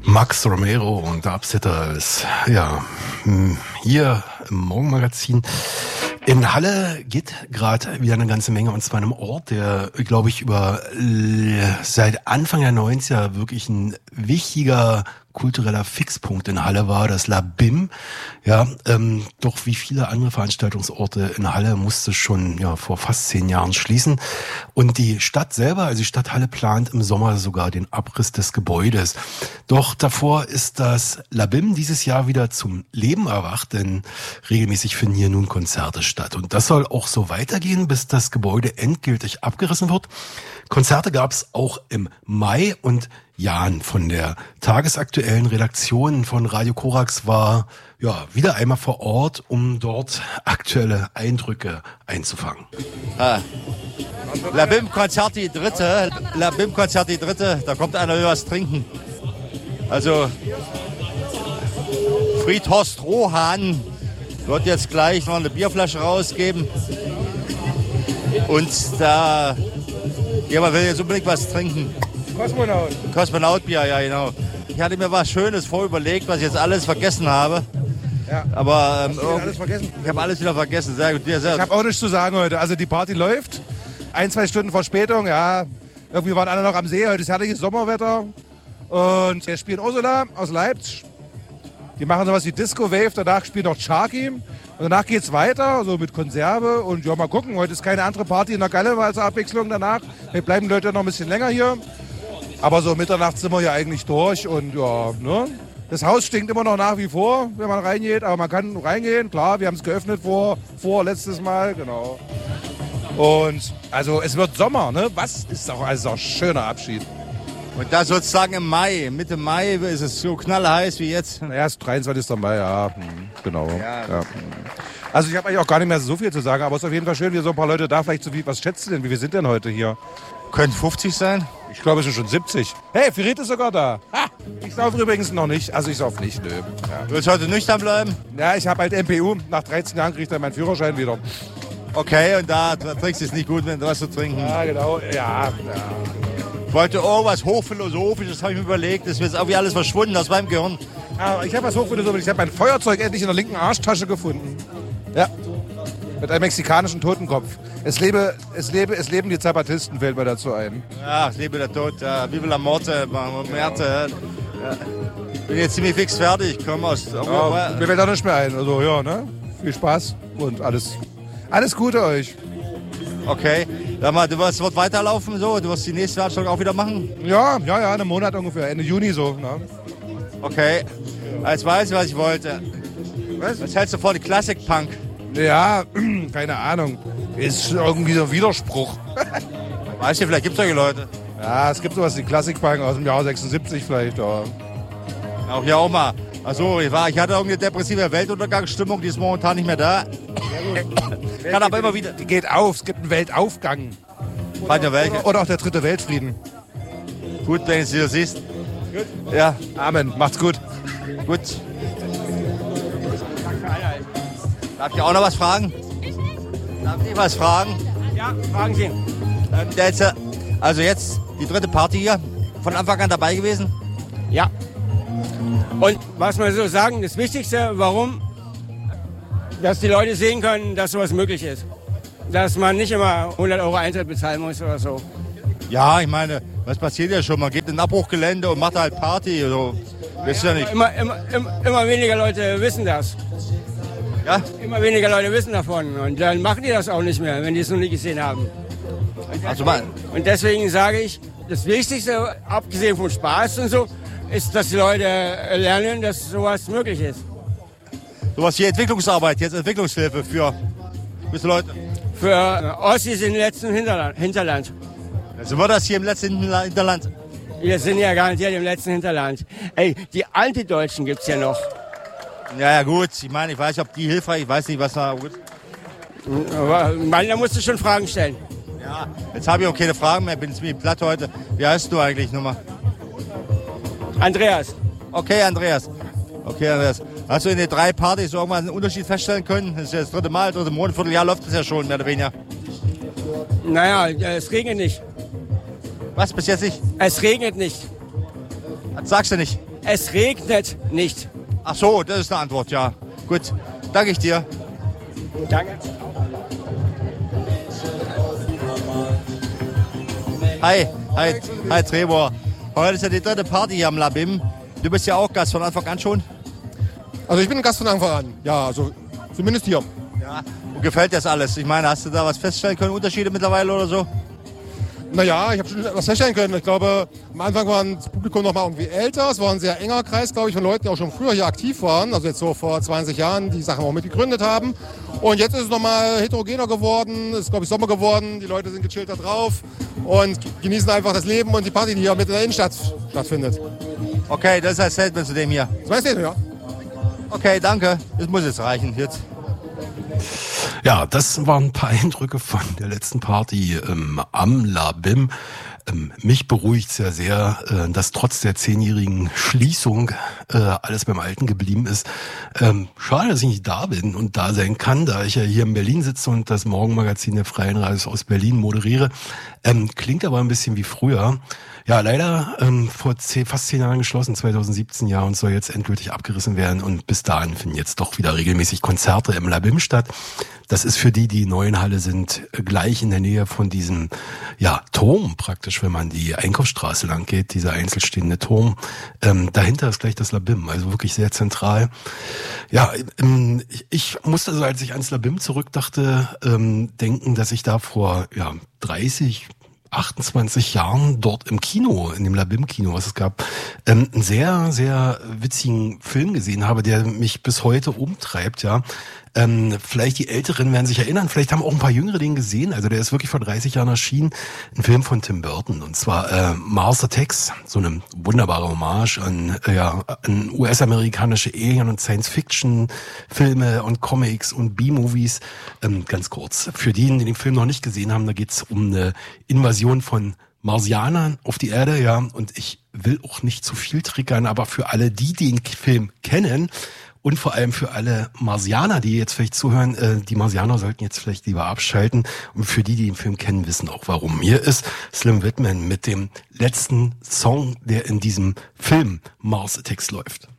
Max Romero und Dubsitter ist hier im Morgenmagazin. In Halle geht gerade wieder eine ganze Menge, und zwar an einem Ort, der, glaube ich, seit Anfang der 90er wirklich ein wichtiger kultureller Fixpunkt in Halle war, das La Bim. Ja, doch wie viele andere Veranstaltungsorte in Halle musste schon vor fast 10 Jahren schließen. Und die Stadt selber, also die Stadt Halle, plant im Sommer sogar den Abriss des Gebäudes. Doch davor ist das La Bim dieses Jahr wieder zum Leben erwacht, denn regelmäßig finden hier nun Konzerte statt. Und das soll auch so weitergehen, bis das Gebäude endgültig abgerissen wird. Konzerte gab es auch im Mai, und Jan von der tagesaktuellen Redaktion von Radio Korax war wieder einmal vor Ort, um dort aktuelle Eindrücke einzufangen. La Bim-Konzert die dritte, da kommt einer will was trinken. Also Friedhorst Rohan wird jetzt gleich noch eine Bierflasche rausgeben. Und da jemand will jetzt unbedingt was trinken. Kosmonautbier, ja genau. Ich hatte mir was Schönes vorüberlegt, was ich jetzt alles vergessen habe. Ja. Aber alles vergessen? Ich habe alles wieder vergessen. Sehr gut. Ich habe auch nichts zu sagen heute. Also die Party läuft. 1-2 Stunden Verspätung, ja. Irgendwie waren alle noch am See. Heute ist herrliches Sommerwetter. Und wir spielen Ursula aus Leipzig. Die machen sowas wie Disco Wave. Danach spielt noch Sharky. Und danach geht's weiter, so mit Konserve. Und mal gucken. Heute ist keine andere Party in der Galle, weil zur Abwechslung danach. Wir bleiben die Leute noch ein bisschen länger hier. Aber so Mitternacht sind wir ja eigentlich durch. Und ne? Das Haus stinkt immer noch nach wie vor, wenn man reingeht. Aber man kann reingehen, klar. Wir haben es geöffnet vor letztes Mal, genau. Und also es wird Sommer, ne? Was ist auch ein schöner Abschied. Und da sozusagen im Mai, Mitte Mai ist es so knallheiß wie jetzt. Naja, es ist 23. Mai, ja, genau. Ja. Also ich habe eigentlich auch gar nicht mehr so viel zu sagen, aber es ist auf jeden Fall schön, wie so ein paar Leute da. Vielleicht so wie, was schätzt du denn, wie wir sind denn heute hier? Könnten 50 sein? Ich glaube, es sind schon 70. Hey, Firit ist sogar da. Ha! Ich sauf übrigens noch nicht, also ich sauf nicht, nö. Ja. Du willst heute nüchtern bleiben? Ja, ich habe halt MPU. Nach 13 Jahren kriege ich dann meinen Führerschein wieder. Okay, und da trinkst du es nicht gut, wenn du was zu trinken. Ja, genau, ja. Ich wollte irgendwas Hochphilosophisches, habe ich mir überlegt. Das ist jetzt irgendwie alles verschwunden aus meinem Gehirn. Aber ich habe was Hochphilosophisches. Ich habe mein Feuerzeug endlich in der linken Arschtasche gefunden. Ja. Mit einem mexikanischen Totenkopf. Es leben die Zapatisten, fällt mir dazu ein. Ja, es lebe der Tod. Ja. Vive la Morte, Merte. Ja. Bin jetzt ziemlich fix fertig. Komm aus. Mir fällt auch nicht mehr ein. Also ja, ne? Viel Spaß und alles Gute euch. Okay. Sag mal, du wirst weiterlaufen so? Du wirst die nächste Veranstaltung auch wieder machen? Ja, einen Monat ungefähr. Ende Juni so. Ne? Okay. Jetzt weiß ich, was ich wollte. Was hältst du vor die Classic Punk? Ja, keine Ahnung. Ist irgendwie so ein Widerspruch. Weißt du, vielleicht gibt es solche Leute. Ja, es gibt sowas wie Classic Punk aus dem Jahr 76 vielleicht. Ja. Auch hier auch mal. Achso, ich hatte irgendeine depressive Weltuntergangsstimmung, die ist momentan nicht mehr da. Kann aber immer wieder. Die geht auf, es gibt einen Weltaufgang. Oder auch der dritte Weltfrieden. Gut, wenn du es wieder siehst. Gut. Ja. Amen, macht's gut. Gut. Darf ich auch noch was fragen? Darf ich was fragen? Ja, fragen Sie. Also jetzt die dritte Party hier, von Anfang an dabei gewesen? Ja. Und was man so sagen, das Wichtigste, warum? Dass die Leute sehen können, dass sowas möglich ist. Dass man nicht immer 100 € Eintritt bezahlen muss oder so. Ja, ich meine, was passiert ja schon? Man geht in ein Abbruchgelände und macht halt Party. So. Das ja nicht. Immer weniger Leute wissen das. Ja? Immer weniger Leute wissen davon. Und dann machen die das auch nicht mehr, wenn die es noch nie gesehen haben. Und deswegen sage ich, das Wichtigste, abgesehen vom Spaß und so, ist, dass die Leute lernen, dass sowas möglich ist. Sowas wie Entwicklungsarbeit, jetzt Entwicklungshilfe für Leute? Für Ossis im letzten Hinterland. Also war das hier im letzten Hinterland? Wir sind ja garantiert im letzten Hinterland. Ey, die Antideutschen gibt's ja noch. Ja, gut. Ich meine, ich weiß nicht, ob die hilfreich, ich weiß nicht, was da gut. Aber da musst du schon Fragen stellen. Ja, jetzt habe ich auch keine Fragen mehr, bin ziemlich platt heute. Wie heißt du eigentlich nochmal? Andreas. Okay, Andreas. Hast du in den 3 Partys irgendwann einen Unterschied feststellen können? Das ist ja das dritte Monat, Vierteljahr läuft das ja schon, mehr oder weniger. Naja, es regnet nicht. Was, bis jetzt nicht? Es regnet nicht. Das sagst du nicht. es regnet nicht. Ach so, das ist eine Antwort, ja. Gut, danke ich dir. Danke. Hi Trebor. Heute ist ja die 3. Party hier am Labim. Du bist ja auch Gast von Anfang an schon? Also ich bin ein Gast von Anfang an, ja, also zumindest hier. Ja. Und gefällt dir das alles? Ich meine, hast du da was feststellen können, Unterschiede mittlerweile oder so? Naja, ich habe schon was feststellen können. Ich glaube, am Anfang war das Publikum noch mal irgendwie älter. Es war ein sehr enger Kreis, glaube ich, von Leuten, die auch schon früher hier aktiv waren. Also jetzt so vor 20 Jahren, die Sachen auch mitgegründet haben. Und jetzt ist es noch mal heterogener geworden. Es ist, glaube ich, Sommer geworden. Die Leute sind gechillt da drauf und genießen einfach das Leben und die Party, die hier mit in der Innenstadt stattfindet. Okay, das ist ein Statement zu dem hier. Das ist mein Statement, ja. Okay, danke. Das muss jetzt reichen. Jetzt. Ja, das waren ein paar Eindrücke von der letzten Party am Labim. Mich beruhigt es ja sehr, dass trotz der 10-jährigen Schließung alles beim Alten geblieben ist. Schade, dass ich nicht da bin und da sein kann, da ich ja hier in Berlin sitze und das Morgenmagazin der Freien Radios aus Berlin moderiere. Klingt aber ein bisschen wie früher. Ja, leider vor fast 10 Jahren geschlossen, 2017 ja, und soll jetzt endgültig abgerissen werden. Und bis dahin finden jetzt doch wieder regelmäßig Konzerte im Labim statt. Das ist für die neu in Halle sind, gleich in der Nähe von diesem Turm praktisch, wenn man die Einkaufsstraße lang geht, dieser einzelstehende Turm. Dahinter ist gleich das Labim, also wirklich sehr zentral. Ja, ich musste also, als ich ans Labim zurückdachte, denken, dass ich da vor 28 Jahren dort im Kino, in dem Labim-Kino, was es gab, einen sehr, sehr witzigen Film gesehen habe, der mich bis heute umtreibt, ja. Vielleicht die Älteren werden sich erinnern, vielleicht haben auch ein paar Jüngere den gesehen, also der ist wirklich vor 30 Jahren erschienen, ein Film von Tim Burton, und zwar Mars Attacks, so eine wunderbare Hommage an US-amerikanische Alien- und Science-Fiction-Filme und Comics und B-Movies. Ganz kurz, für diejenigen, die den Film noch nicht gesehen haben, da geht's um eine Invasion von Marsianern auf die Erde, ja, und ich will auch nicht zu viel triggern, aber für alle, die den Film kennen, und vor allem für alle Marsianer, die jetzt vielleicht zuhören, die Marsianer sollten jetzt vielleicht lieber abschalten. Und für die den Film kennen, wissen auch warum. Hier ist Slim Whitman mit dem letzten Song, der in diesem Film Mars Attacks läuft.